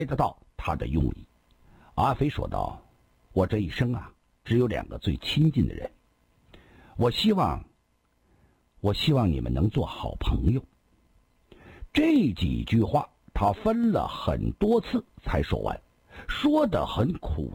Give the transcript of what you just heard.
得到他的用意。阿飞说道：“我这一生啊，只有2个最亲近的人，我希望你们能做好朋友。”这几句话他分了很多次才说完，说得很苦